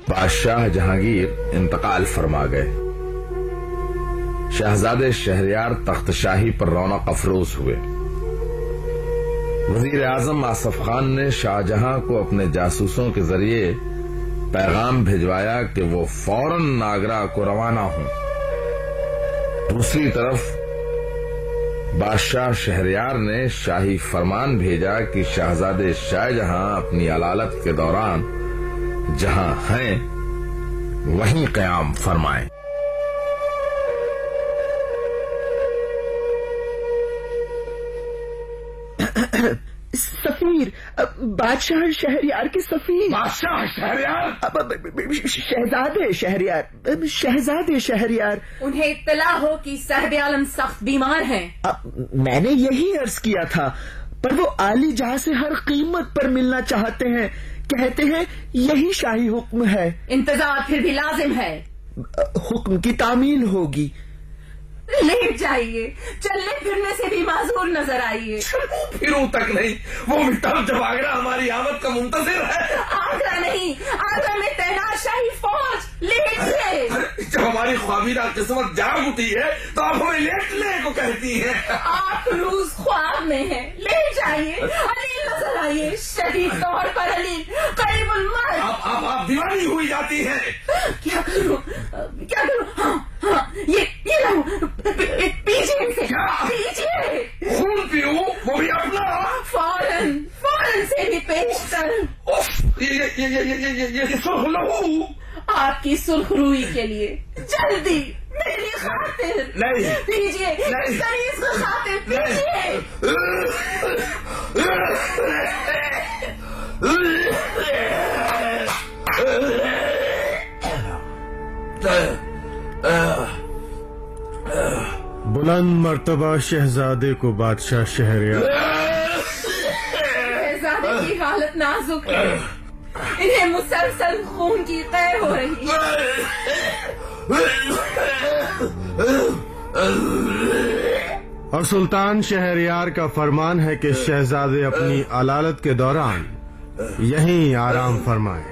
بادشاہ جہانگیر انتقال فرما گئے۔ شہزادے شہریار تخت شاہی پر رونق افروز ہوئے۔ وزیر اعظم آصف خان نے شاہ جہاں کو اپنے جاسوسوں کے ذریعے پیغام بھجوایا کہ وہ فوراً آگرہ کو روانہ ہوں۔ دوسری طرف بادشاہ شہریار نے شاہی فرمان بھیجا کہ شہزادے شاہ جہاں اپنی علالت کے دوران جہاں ہیں وہیں قیام فرمائیں۔ سفیر، بادشاہ شہریار کے سفیر۔ بادشاہ شہریار؟ شہزادے شہریار۔ انہیں اطلاع ہو کہ صاحب عالم سخت بیمار ہیں۔ میں نے یہی عرض کیا تھا، پر وہ عالی جہاں سے ہر قیمت پر ملنا چاہتے ہیں، کہتے ہیں یہی شاہی حکم ہے۔ انتظار پھر بھی لازم ہے۔ حکم کی تعمیل ہوگی۔ لیٹ جائیے، چلنے پھرنے سے بھی معذور نظر آئیے۔ پھروں تک نہیں، وہ بھی تب جب آگرہ ہماری آمد کا منتظر ہے۔ آگرہ نہیں، آگرہ میں تعینات شاہی فوج۔ لیٹیے۔ جب ہماری خوابیدہ قسمت جاگ اٹھی ہے تو آپ ہمیں لیٹنے کو کہتی ہیں۔ آپ روز خواب میں ہیں، لیٹ جائیے۔ علی نظر آئیے، شدید طور پر علی، قریب الموت۔ آپ دیوانی ہوئی جاتی ہیں۔ کیا کروں؟ ہاں یہ لو، پیچھے سے پیچھے۔ خون پیوں، وہ بھی اپنا؟ فوراً سے بھی پیشتر۔ یہ سرخ لہو آپ کی سرخ روئی کے لیے جلدی، میری خاطر نہیں پیجیے، سریز کی خاطر پیجیے۔ بلند مرتبہ شہزادے کو بادشاہ شہریار۔ شہزادے کی حالت نازک ہے، انہیں مسلسل خون کی قے ہو رہی ہے۔ اور سلطان شہریار کا فرمان ہے کہ شہزادے اپنی علالت کے دوران یہیں آرام فرمائیں۔